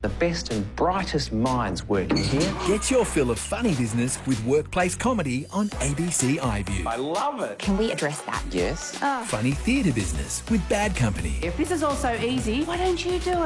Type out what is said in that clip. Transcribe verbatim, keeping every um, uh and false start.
The best and brightest minds working here. Get your fill of funny business with workplace comedy on A B C iView. I love it. Can we address that? Yes. Oh. Funny theatre business with Bad Company. If this is all so easy, why don't you do it?